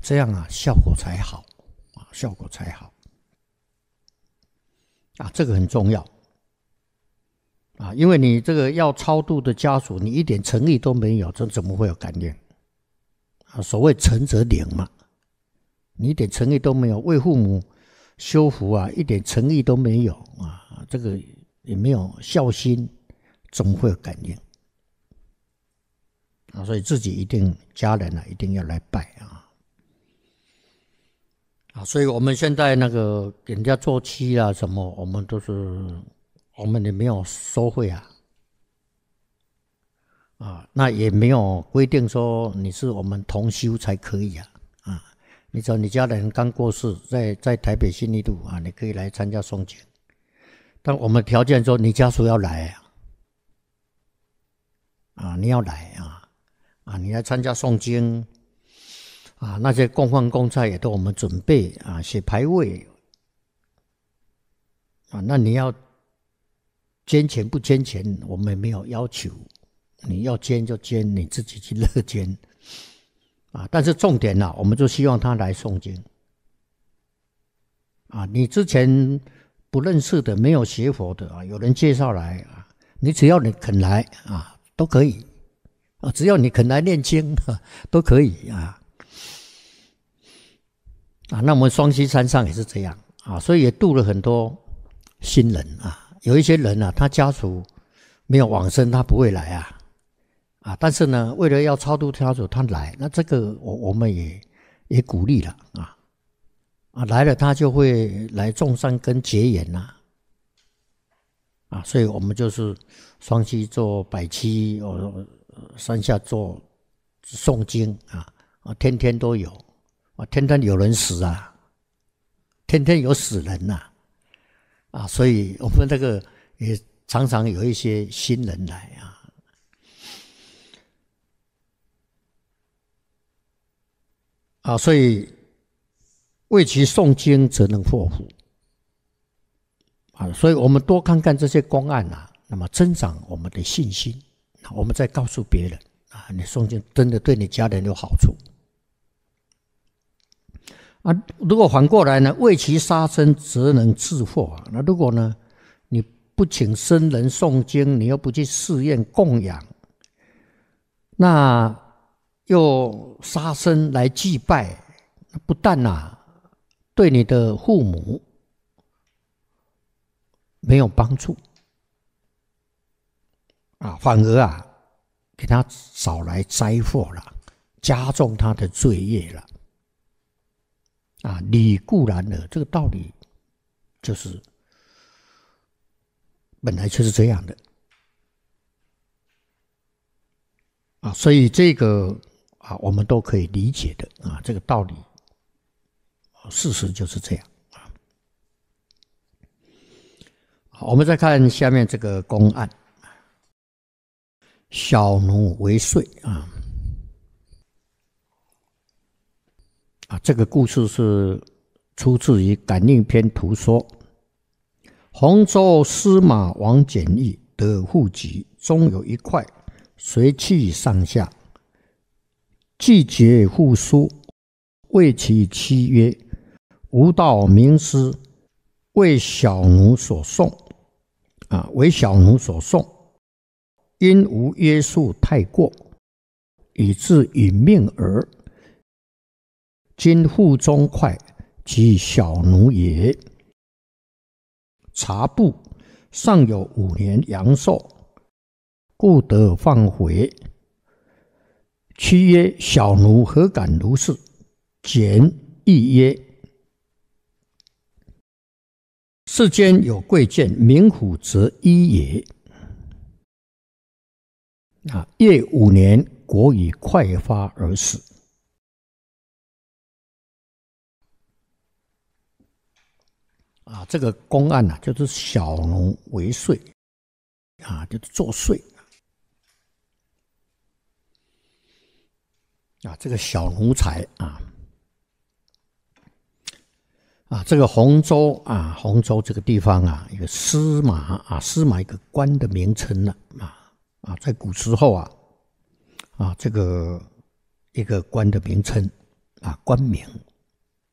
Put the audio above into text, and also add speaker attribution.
Speaker 1: 这样啊效果才好啊，效果才好啊，这个很重要啊，因为你这个要超度的家属，你一点诚意都没有，这怎么会有感应啊？所谓诚则灵嘛，你一点诚意都没有，为父母修福啊，一点诚意都没有啊，这个也没有孝心，怎么会有感应啊？所以自己一定家人啊，一定要来拜啊，所以我们现在那个给人家做七啊什么，我们也没有收费啊，那也没有规定说你是我们同修才可以啊。你只要你家人刚过世，在台北信义路啊，你可以来参加诵经，但我们条件说你家属要来啊，你要来啊，你来参加诵经啊，那些供饭供菜也都我们准备啊，写牌位啊，那你要捐钱不捐钱，我们没有要求，你要捐就捐，你自己去乐捐啊。但是重点我们就希望他来诵经啊。你之前不认识的、没有学佛的啊，有人介绍来啊，你只要你肯来啊，都可以啊，只要你肯来念经都可以啊。那我们双溪山上也是这样啊，所以也度了很多新人啊。有一些人他家属没有往生，他不会来啊，但是呢，为了要超度家属，他来，那这个我们也鼓励了啊，来了他就会来种善根结缘啊，所以我们就是双溪做百七，山下做诵经啊，天天都有。天天有人死啊，天天有死人啊，所以我们这个也常常有一些新人来啊，所以为其诵经，则能获福啊，所以我们多看看这些公案那么增长我们的信心，我们再告诉别人啊，你诵经真的对你家人有好处。如果反过来呢，为其杀生，则能致祸那如果呢，你不请僧人诵经，你又不去寺院供养，那又杀生来祭拜，不但对你的父母没有帮助反而给他找来灾祸了，加重他的罪业了。理固然了，这个道理就是本来就是这样的所以这个我们都可以理解的这个道理，事实就是这样我们再看下面这个公案，小奴为税这个故事是出自于《感应篇》图说。洪州司马王简义得户籍，中有一块，随契上下，既结户书，为其妻曰：吾道名师，为小奴所送为小奴所送，因无约束太过，以致殒命耳。今户中块，即小奴也。察部尚有5年阳寿，故得放回。妻曰：小奴何敢如是？简亦曰：世间有贵贱，明虎则一也。业5年，国以快发而死。这个公案就是小奴为税就是作税这个小奴才这个洪州洪州这个地方一个司马司马一个官的名称在古时候这个一个官的名称冠名。